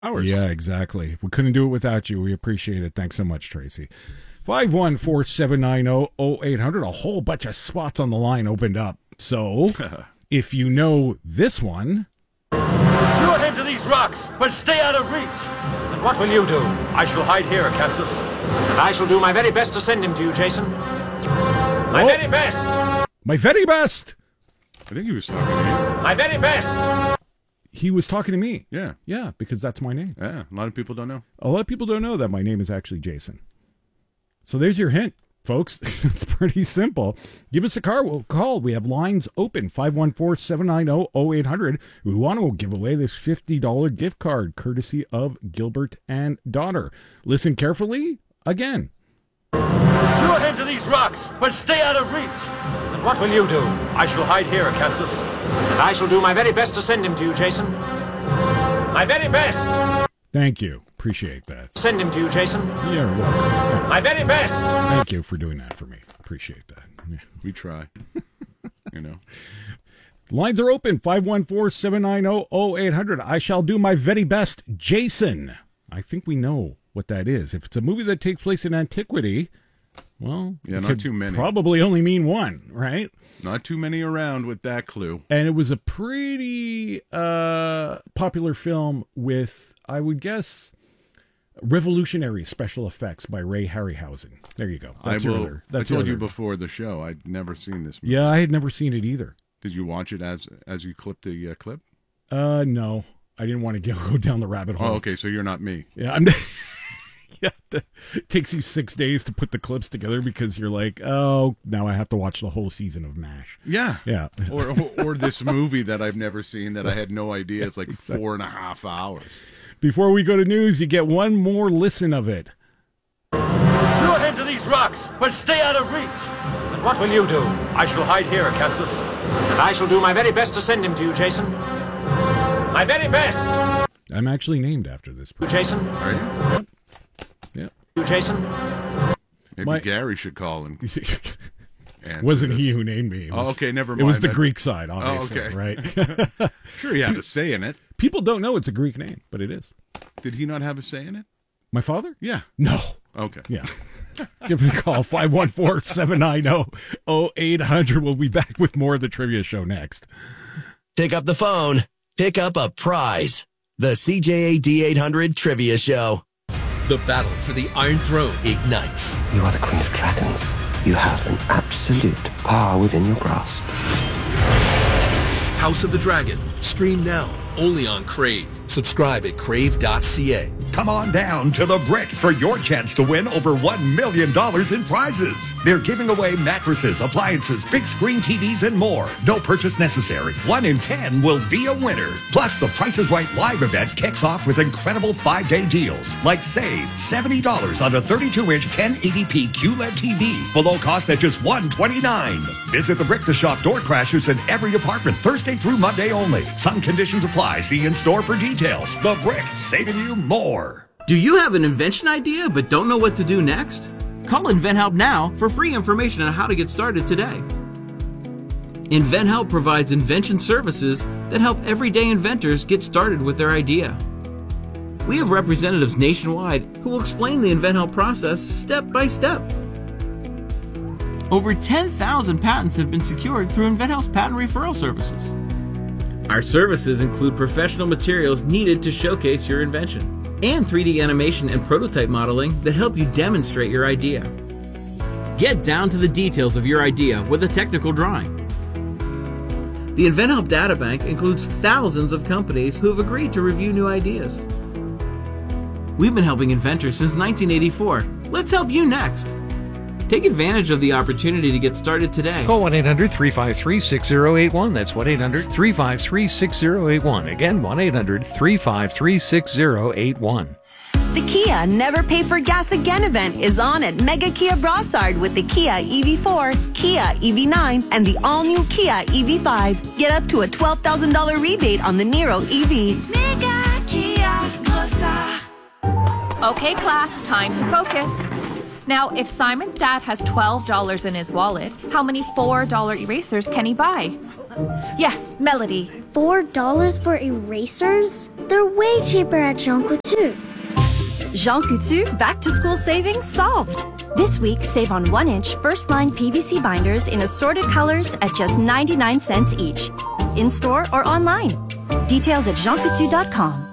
hours. Yeah, exactly. We couldn't do it without you. We appreciate it. Thanks so much, Tracy. 514-790-0800. A whole bunch of spots on the line opened up. So, if you know this one... Lure him to these rocks, but stay out of reach. And what will you do? I shall hide here, Castus. And I shall do my very best to send him to you, Jason. My very best! My very best! I think he was talking to you. My very best! He was talking to me. Yeah. Yeah, because that's my name. Yeah, a lot of people don't know. A lot of people don't know that my name is actually Jason. So there's your hint, folks. It's pretty simple. Give us a call. We have lines open, 514-790-0800. We want to give away this $50 gift card, courtesy of Gilbert and Daughter. Listen carefully. Again. Lure him to these rocks, but stay out of reach. And what will you do? I shall hide here, Castus. And I shall do my very best to send him to you, Jason. My very best! Thank you. Appreciate that. Send him to you, Jason. You're welcome. My very best! Thank you for doing that for me. Appreciate that. Yeah. We try. You know. Lines are open, 514-790-0800. I shall do my very best, Jason. I think we know what that is. If it's a movie that takes place in antiquity, well, yeah, it not could too many. Probably only mean one, right? Not too many around with that clue. And it was a pretty popular film with, I would guess, revolutionary special effects by Ray Harryhausen. There you go. I told you before the show, I'd never seen this movie. Yeah, I had never seen it either. Did you watch it as you clipped the clip? No. I didn't want to go down the rabbit hole. Oh, okay, so you're not me. Yeah, yeah, it takes you 6 days to put the clips together because you're like, oh, now I have to watch the whole season of MASH. Yeah. Yeah. or this movie that I've never seen that I had no idea. It's like 4.5 hours. Before we go to news, you get one more listen of it. Lure him to these rocks, but stay out of reach. And what will you do? I shall hide here, Castus. And I shall do my very best to send him to you, Jason. My very best! I'm actually named after this person. Jason? Are you? Yep. Yep. You, Jason? Maybe Gary should call and Wasn't he who named me. Okay, never mind. It was the Greek side, obviously, okay. right? Sure, he had a say in it. People don't know it's a Greek name, but it is. Did he not have a say in it? My father? Yeah. No. Okay. Yeah. Give us a call, 514-790-0800. We'll be back with more of the trivia show next. Pick up the phone. Pick up a prize. The CJAD 800 Trivia Show. The battle for the Iron Throne ignites. You are the Queen of Dragons. You have an absolute power within your grasp. House of the Dragon. Stream now. Only on Crave. Subscribe at crave.ca. Come on down to the Brick for your chance to win over $1 million in prizes. They're giving away mattresses, appliances, big screen TVs, and more. No purchase necessary. 1 in 10 will be a winner. Plus, the Price is Right live event kicks off with incredible 5-day deals, like save $70 on a 32-inch 1080p QLED TV, below cost at just $129. Visit the Brick to shop door crashers in every department Thursday through Monday only. Some conditions apply. See in store for details. The Brick, saving you more. Do you have an invention idea but don't know what to do next? Call InventHelp now for free information on how to get started today. InventHelp provides invention services that help everyday inventors get started with their idea. We have representatives nationwide who will explain the InventHelp process step by step. Over 10,000 patents have been secured through InventHelp's patent referral services. Our services include professional materials needed to showcase your invention, and 3D animation and prototype modeling that help you demonstrate your idea. Get down to the details of your idea with a technical drawing. The InventHelp Databank includes thousands of companies who have agreed to review new ideas. We've been helping inventors since 1984. Let's help you next. Take advantage of the opportunity to get started today. Call 1-800-353-6081. That's 1-800-353-6081. Again, 1-800-353-6081. The Kia Never Pay for Gas Again event is on at Mega Kia Brossard with the Kia EV4, Kia EV9, and the all-new Kia EV5. Get up to a $12,000 rebate on the Niro EV. Mega Kia Brossard. Okay, class, time to focus. Now, if Simon's dad has $12 in his wallet, how many $4 erasers can he buy? Yes, Melody. $4 for erasers? They're way cheaper at Jean Coutu. Jean Coutu back-to-school savings solved. This week, save on 1-inch first-line PVC binders in assorted colors at just 99 cents each. In-store or online. Details at jeancoutu.com.